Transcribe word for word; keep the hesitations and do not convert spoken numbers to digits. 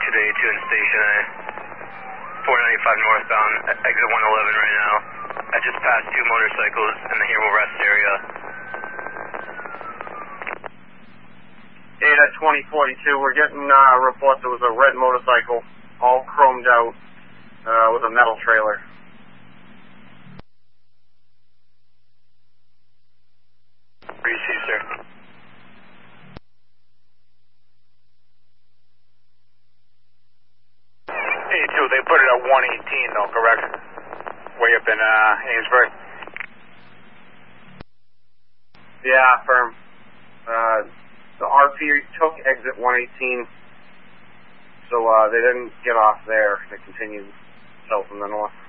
should be eighty-two in station. I four ninety-five northbound, exit one eleven right now. I just passed two motorcycles in the Hero Rest area. Ada twenty forty-two, we're getting uh, reports there was a red motorcycle, all chromed out, uh, with a metal trailer. Receive, sir. eighty-two, they put it at one eighteen though, correct? Way up in uh, Amesbury. Yeah, firm. Uh, the R P took exit one eighteen, so uh, they didn't get off there. They continued south from the north.